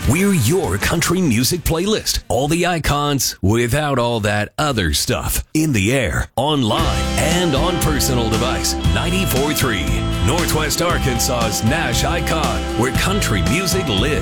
We're your country music playlist. All the icons without all that other stuff. In the air, online, and on personal device. 94.3, Northwest Arkansas's Nash Icon, where country music lives.